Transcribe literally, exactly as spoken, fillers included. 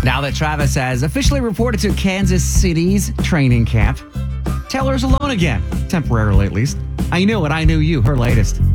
Now that Travis has officially reported to Kansas City's training camp, Taylor's alone again, temporarily at least. I knew it, I knew you, her latest.